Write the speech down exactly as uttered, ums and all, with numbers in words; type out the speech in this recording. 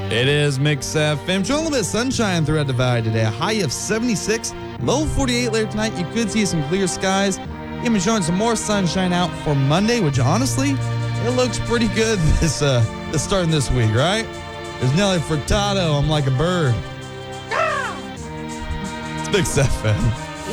It is Mix F M. Showing a little bit of sunshine throughout Divide today. A high of seventy-six, low forty-eight later tonight. You could see some clear skies. Even showing some more sunshine out for Monday, which honestly, it looks pretty good this uh this starting this week, right? There's Nelly Furtado. I'm like a bird. It's Mix F M.